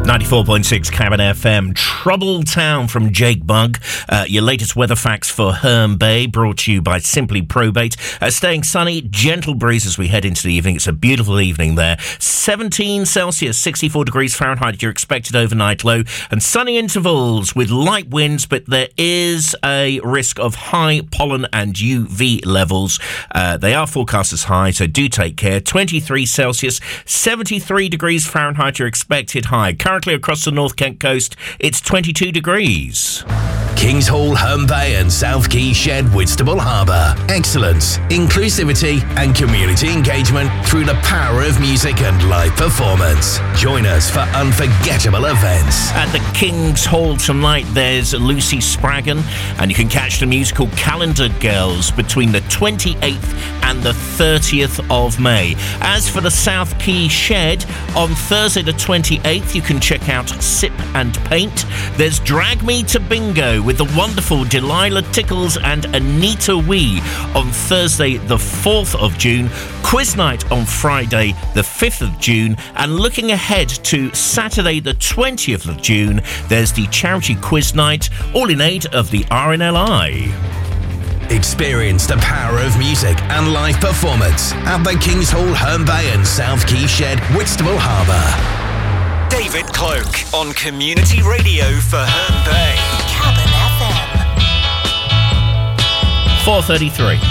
94.6 Cabin FM. Troubled Town from Jake Bugg. Your latest weather facts for Herne Bay, brought to you by Simply Probate. Staying sunny, gentle breeze as we head into the evening. It's a beautiful evening there. 17 Celsius, 64 degrees Fahrenheit, your expected overnight low. And sunny intervals with light winds, but there is a risk of high pollen and UV levels. They are forecast as high, so do take care. 23 Celsius, 73 degrees Fahrenheit, your expected high. Currently across the North Kent coast, it's 22 degrees. Kings Hall, Herne Bay and South Quay Shed, Whitstable Harbour. Excellence, inclusivity and community engagement through the power of music and live performance. Join us for unforgettable events. At the Kings Hall tonight, there's Lucy Spraggan, and you can catch the musical Calendar Girls between the 28th and the 30th of May. As for the South Quay Shed, on Thursday the 28th, you can check out Sip and Paint. There's Drag Me to Bingo with the wonderful Delilah Tickles and Anita Wee on Thursday the 4th of June. Quiz night on Friday the 5th of June. And looking ahead to Saturday the 20th of June, there's the charity quiz night, all in aid of the RNLI. Experience the power of music and live performance at the Kings Hall, Herne Bay and South Quay Shed, Whitstable Harbour. David Cloak on Community Radio for Herne Bay. Cabin FM. 4:33.